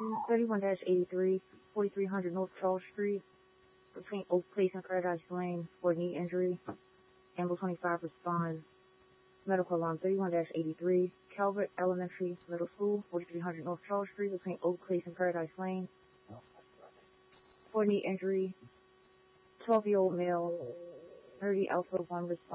31-83, 4300 North Charles Street, between Oak Place and Paradise Lane, for a knee injury. Ambulance 25 responds. Medical alarm 31-83, Calvert Elementary Middle School, 4300 North Charles Street, between Oak Place and Paradise Lane, for a knee injury. 12-year-old male, 30 Alpha 1 responds.